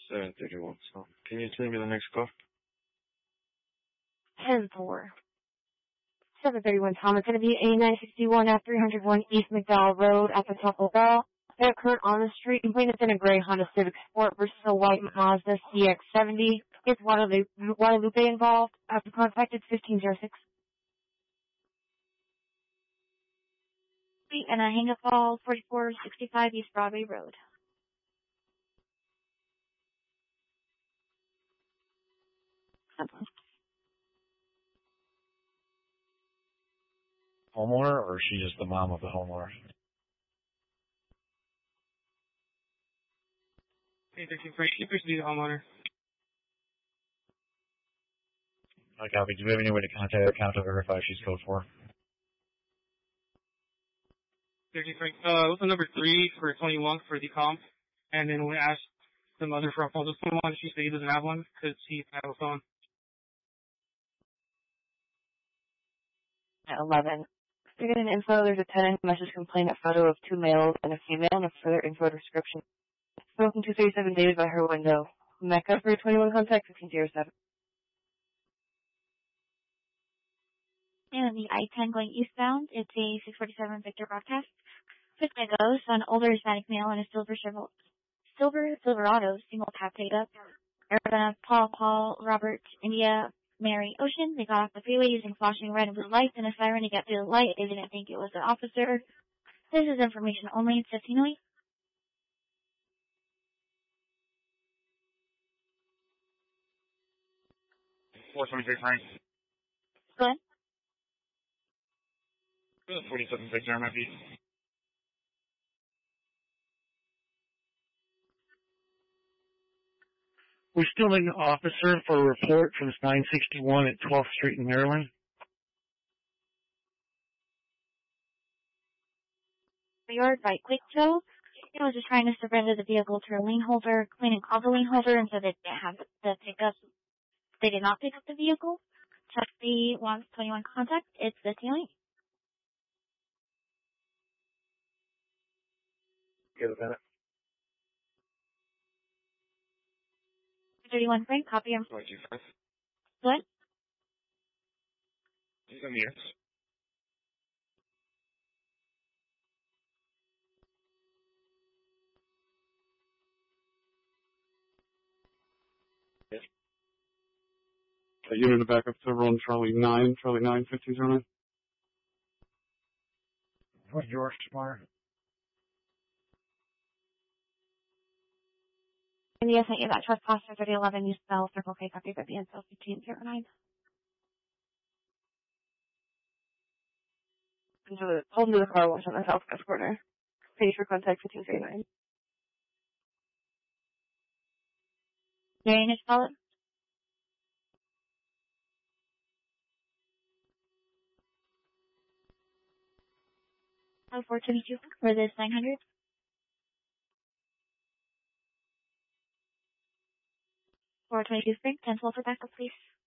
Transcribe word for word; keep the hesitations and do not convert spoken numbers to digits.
seven thirty-one. So, can you tell me the next call? ten four. seven thirty-one, Tom. It's going to be A nine sixty-one F three oh one East McDowell Road at the Taco Bell. That occurred on the street. Complainant in a gray Honda Civic Sport versus a white Mazda C X seventy. Is Guadalupe, Guadalupe involved? After contacted fifteen oh six. And I hang up call forty-four sixty-five East Broadway Road. Homeowner, or is she just the mom of the homeowner? Hey, thirteen Frank, you supposed to be the homeowner. I copy. Do we have any way to contact her account to verify she's code four? thirteen Frank, uh, what's the number three for twenty-one for the comp? And then we asked the mother for a phone. Just twenty-one, she said he doesn't have one because he has a phone. At eleven. Figured in info, there's a tenant message complaint, a photo of two males and a female, and a further info description. Spoken to thirty-seven days by her window. Mecca for twenty-one contact fifteen oh seven. And the I ten going eastbound, it's a six forty-seven Victor broadcast. Fifth goes an older Hispanic male in a silver Chevrolet, silver Silverado single tap pickup. Arizona Paul Paul Robert India Mary Ocean. They got off the freeway using flashing red and blue lights and a siren to get through the light. They didn't think it was an officer. This is information only. It's fifteen oh eight. four seventy-six, Frank. Go ahead. forty-seven Victor, M F E. We still need an officer for a report from nine sixty-one at twelfth Street in Maryland. Yard by Quick Tow. I was just trying to surrender the vehicle to a lien holder. Clean and call the lien holder, and so they didn't have the pickup. They did not pick up the vehicle. Check the one twenty-one contact. It's fifteen oh eight. Get a minute. thirty-one Frank, copy him. twenty-two, Frank. What? He's on the ears. Yes. A unit of backup several on Charlie nine, Charlie nine, fifteen oh nine. What's yours, Smart? And yes, I gave that trespasser thirty eleven, you spell Circle K, copy by the info fifteen oh nine. And so hold him to the car wash on the southwest corner. Page for contact fifteen oh nine. Marion, spell it. Oh, four twenty-two for this nine hundred. four twenty-two Frank, ten twelve for backup, please.